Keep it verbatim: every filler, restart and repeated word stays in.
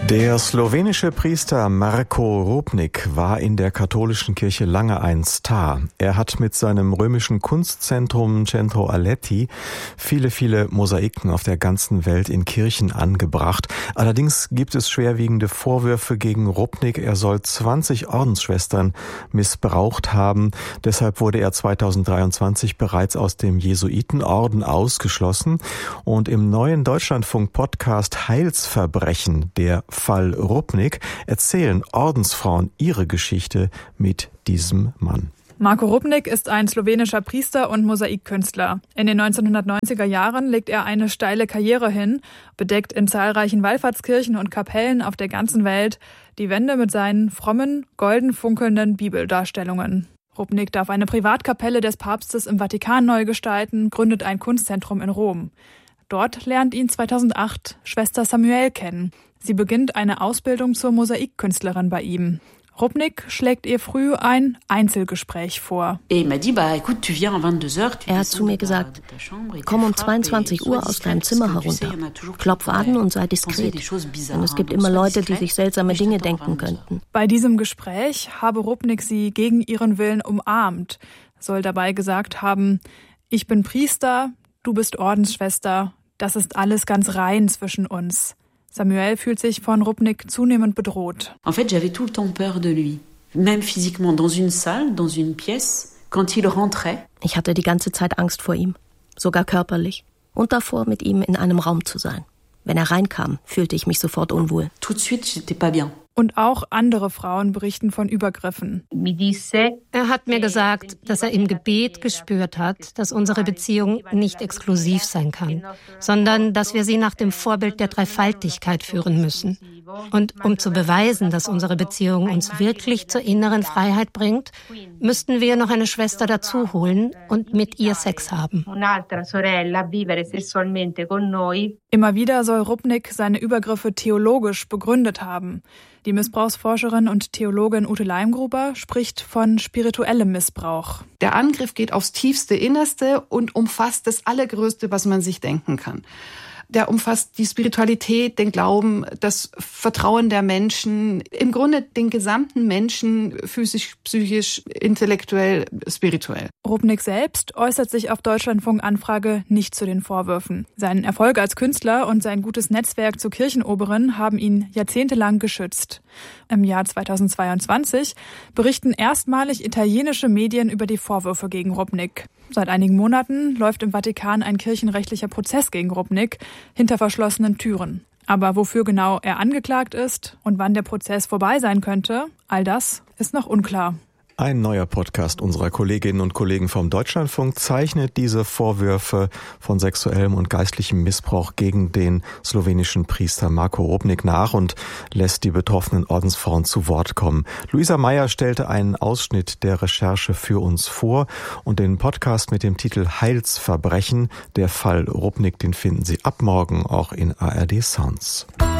Der slowenische Priester Marko Rupnik war in der katholischen Kirche lange ein Star. Er hat mit seinem römischen Kunstzentrum Centro Aletti viele, viele Mosaiken auf der ganzen Welt in Kirchen angebracht. Allerdings gibt es schwerwiegende Vorwürfe gegen Rupnik. Er soll zwanzig Ordensschwestern missbraucht haben. Deshalb wurde er zweitausenddreiundzwanzig bereits aus dem Jesuitenorden ausgeschlossen. Und im neuen Deutschlandfunk-Podcast Heilsverbrechen, der Fall Rupnik, erzählen Ordensfrauen ihre Geschichte mit diesem Mann. Marko Rupnik ist ein slowenischer Priester und Mosaikkünstler. In den neunzehnhundertneunziger Jahren legt er eine steile Karriere hin, bedeckt in zahlreichen Wallfahrtskirchen und Kapellen auf der ganzen Welt die Wände mit seinen frommen, golden funkelnden Bibeldarstellungen. Rupnik darf eine Privatkapelle des Papstes im Vatikan neu gestalten, gründet ein Kunstzentrum in Rom. Dort lernt ihn zweitausendacht Schwester Samuel kennen. Sie beginnt eine Ausbildung zur Mosaikkünstlerin bei ihm. Rupnik schlägt ihr früh ein Einzelgespräch vor. Er hat zu mir gesagt, komm um zweiundzwanzig Uhr aus deinem Zimmer herunter, klopf an und sei diskret, denn es gibt immer Leute, die sich seltsame Dinge denken könnten. Bei diesem Gespräch habe Rupnik sie gegen ihren Willen umarmt, soll dabei gesagt haben, ich bin Priester, du bist Ordensschwester, das ist alles ganz rein zwischen uns. Samuel fühlt sich von Rupnik zunehmend bedroht. En fait, j'avais tout le temps peur de lui, même physiquement dans une salle, dans une pièce, quand il rentrait. Ich hatte die ganze Zeit Angst vor ihm, sogar körperlich, und davor, mit ihm in einem Raum zu sein. Wenn er reinkam, fühlte ich mich sofort unwohl. Tout de suite, j'étais pas bien. Und auch andere Frauen berichten von Übergriffen. Er hat mir gesagt, dass er im Gebet gespürt hat, dass unsere Beziehung nicht exklusiv sein kann, sondern dass wir sie nach dem Vorbild der Dreifaltigkeit führen müssen. Und um zu beweisen, dass unsere Beziehung uns wirklich zur inneren Freiheit bringt, müssten wir noch eine Schwester dazu holen und mit ihr Sex haben. Immer wieder soll Rupnik seine Übergriffe theologisch begründet haben. Die Missbrauchsforscherin und Theologin Ute Leimgruber spricht von spirituellem Missbrauch. Der Angriff geht aufs tiefste Innerste und umfasst das Allergrößte, was man sich denken kann. Der umfasst die Spiritualität, den Glauben, das Vertrauen der Menschen, im Grunde den gesamten Menschen, physisch, psychisch, intellektuell, spirituell. Rupnik selbst äußert sich auf Deutschlandfunk-Anfrage nicht zu den Vorwürfen. Sein Erfolg als Künstler und sein gutes Netzwerk zur Kirchenoberin haben ihn jahrzehntelang geschützt. Im Jahr zweitausendzweiundzwanzig berichten erstmalig italienische Medien über die Vorwürfe gegen Rupnik. Seit einigen Monaten läuft im Vatikan ein kirchenrechtlicher Prozess gegen Rupnik hinter verschlossenen Türen. Aber wofür genau er angeklagt ist und wann der Prozess vorbei sein könnte, all das ist noch unklar. Ein neuer Podcast unserer Kolleginnen und Kollegen vom Deutschlandfunk zeichnet diese Vorwürfe von sexuellem und geistlichem Missbrauch gegen den slowenischen Priester Marko Rupnik nach und lässt die betroffenen Ordensfrauen zu Wort kommen. Luisa Meyer stellte einen Ausschnitt der Recherche für uns vor und den Podcast mit dem Titel Heilsverbrechen, der Fall Rupnik, den finden Sie ab morgen auch in A R D Sounds.